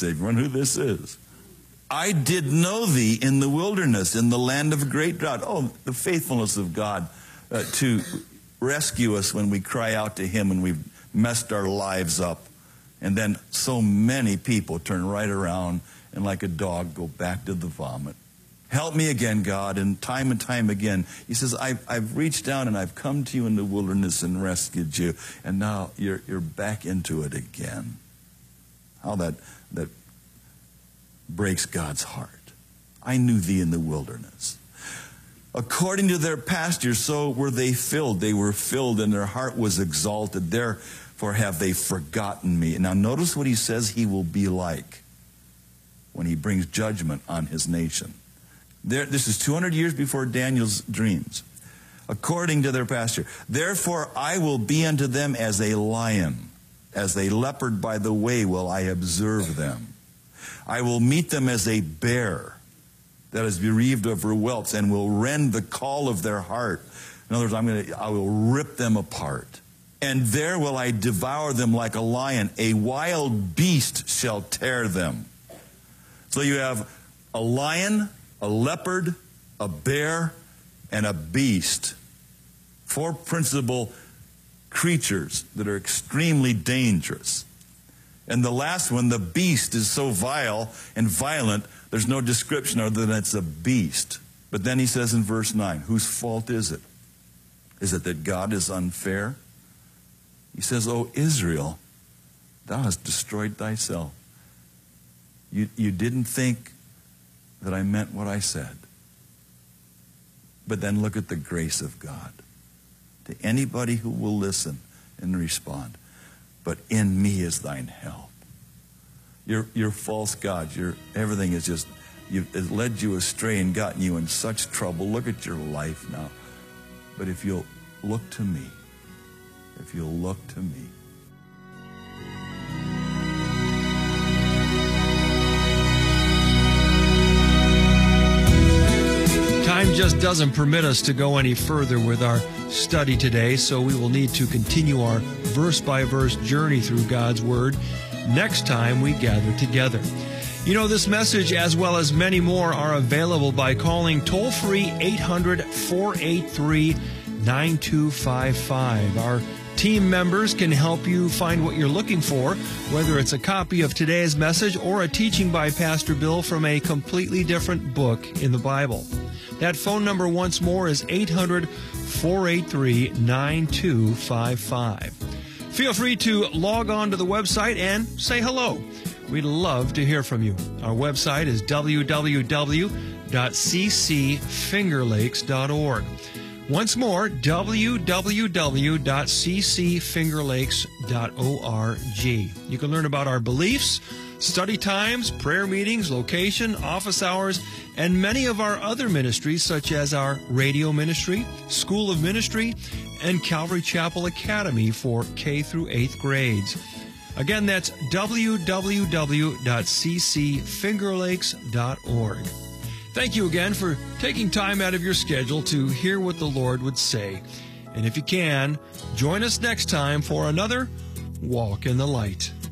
Savior. Wonder who this is. I did know thee in the wilderness, in the land of great drought. Oh, the faithfulness of God to rescue us when we cry out to Him and we've messed our lives up. And then so many people turn right around and like a dog go back to the vomit. Help me again, God. And time again, He says, I've reached down and I've come to you in the wilderness and rescued you. And now you're back into it again. How that breaks God's heart. I knew thee in the wilderness. According to their pasture, so were they filled. They were filled and their heart was exalted. Therefore have they forgotten me. Now notice what He says He will be like when He brings judgment on His nation. This is 200 years before Daniel's dreams. According to their pasture. Therefore I will be unto them as a lion, as a leopard by the way will I observe them. I will meet them as a bear that is bereaved of her whelps and will rend the call of their heart. In other words, I will rip them apart. And there will I devour them like a lion. A wild beast shall tear them. So you have a lion, a leopard, a bear, and a beast. 4 principal creatures that are extremely dangerous. And the last one, the beast, is so vile and violent, there's no description other than it's a beast. But then He says in verse 9, whose fault is it? Is it that God is unfair? He says, O Israel, thou hast destroyed thyself. You didn't think that I meant what I said. But then look at the grace of God to anybody who will listen and respond. But in me is thine help. Your false gods, everything is just, it led you astray and gotten you in such trouble. Look at your life now. But if you'll look to me, if you'll look to me. Time just doesn't permit us to go any further with our study today, so we will need to continue our verse-by-verse journey through God's Word next time we gather together. You know, this message, as well as many more, are available by calling toll-free 800-483-9255. Our team members can help you find what you're looking for, whether it's a copy of today's message or a teaching by Pastor Bill from a completely different book in the Bible. That phone number once more is 800-483-9255. Feel free to log on to the website and say hello. We'd love to hear from you. Our website is www.ccfingerlakes.org. Once more, www.ccfingerlakes.org. You can learn about our beliefs, study times, prayer meetings, location, office hours, and many of our other ministries, such as our radio ministry, School of Ministry, and Calvary Chapel Academy for K through 8th grades. Again, that's www.ccfingerlakes.org. Thank you again for taking time out of your schedule to hear what the Lord would say. And if you can, join us next time for another Walk in the Light.